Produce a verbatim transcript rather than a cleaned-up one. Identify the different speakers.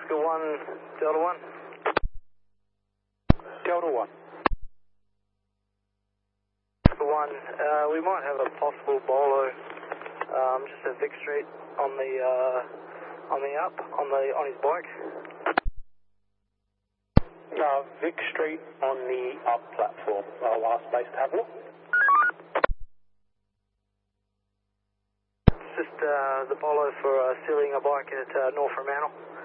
Speaker 1: Oscar one, Delta one.
Speaker 2: Delta one.
Speaker 1: Oscar one, uh, we might have a possible bolo, um, just at Vic Street on the, uh, on the up, on the, on his bike.
Speaker 2: Uh, Vic Street on the up platform. I'll ask base to have a look.
Speaker 1: It's just, uh, the bolo for, uh, stealing a bike at, uh, North Fremantle.